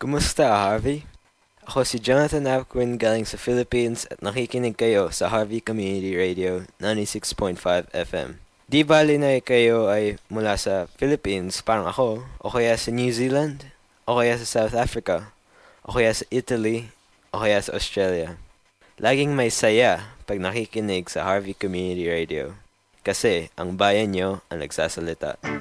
Kumusta, Harvey? Ako si Jonathan Apquin galing sa Philippines at nakikinig kayo sa Harvey Community Radio 96.5 FM. Di bali na kayo ay mula sa Philippines, parang ako, o kaya sa New Zealand, o kaya sa South Africa, o kaya sa Italy, o kaya sa Australia. Laging may saya pag nakikinig sa Harvey Community Radio kasi ang bayan nyo ang nagsasalita.